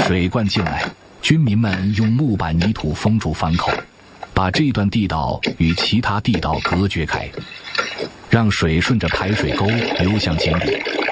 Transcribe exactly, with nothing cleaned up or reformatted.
水灌进来，军民们用木板泥土封住翻口，把这段地道与其他地道隔绝开，让水顺着排水沟流向井里。